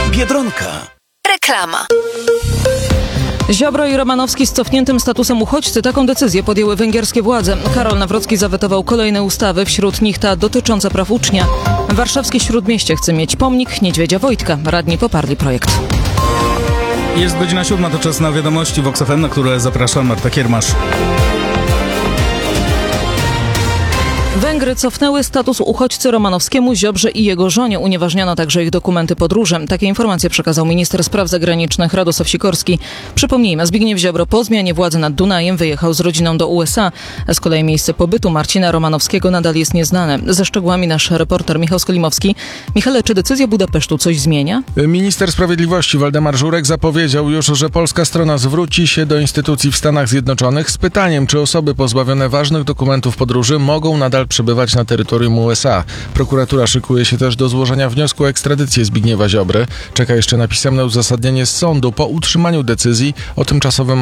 Biedronka. Reklama. Ziobro i Romanowski z cofniętym statusem uchodźcy. Taką decyzję podjęły węgierskie władze. Karol Nawrocki zawetował kolejne ustawy, wśród nich ta dotycząca praw ucznia. Warszawskie Śródmieście chce mieć pomnik Niedźwiedzia Wojtka. Radni poparli projekt. Jest godzina 7, to czas na wiadomości Vox FM, na które zaprasza Marta Kiermasz. Węgry cofnęły status uchodźcy Romanowskiemu, Ziobrze i jego żonie. Unieważniono także ich dokumenty podróży. Takie informacje przekazał minister spraw zagranicznych Radosław Sikorski. Przypomnijmy, Zbigniew Ziobro po zmianie władzy nad Dunajem wyjechał z rodziną do USA. Z kolei miejsce pobytu Marcina Romanowskiego nadal jest nieznane. Ze szczegółami nasz reporter Michał Skolimowski. Michale, czy decyzja Budapesztu coś zmienia? Minister Sprawiedliwości Waldemar Żurek zapowiedział już, że polska strona zwróci się do instytucji w Stanach Zjednoczonych z pytaniem, czy osoby pozbawione ważnych dokumentów podróży mogą nadal przebywać na terytorium USA. Prokuratura szykuje się też do złożenia wniosku o ekstradycję Zbigniewa Ziobry. Czeka jeszcze na pisemne uzasadnienie z sądu po utrzymaniu decyzji o tymczasowym